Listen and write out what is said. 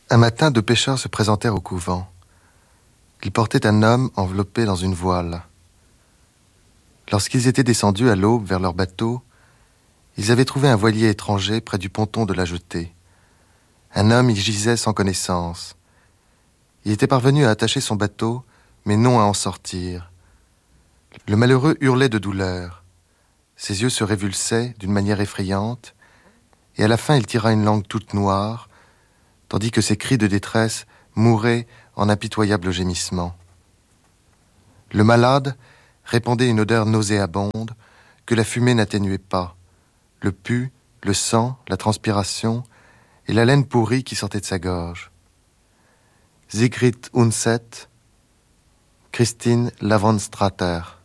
Un matin, 2 pêcheurs se présentèrent au couvent. Ils portaient un homme enveloppé dans une voile. Lorsqu'ils étaient descendus à l'aube vers leur bateau, ils avaient trouvé un voilier étranger près du ponton de la jetée. Un homme y gisait sans connaissance. Il était parvenu à attacher son bateau, mais non à en sortir. Le malheureux hurlait de douleur. Ses yeux se révulsaient d'une manière effrayante, et à la fin il tira une langue toute noire, tandis que ses cris de détresse mouraient en impitoyables gémissements. Le malade répandait une odeur nauséabonde que la fumée n'atténuait pas, le pus, le sang, la transpiration et la laine pourrie qui sortait de sa gorge. Sigrid Undset, Christine Lavransstrater.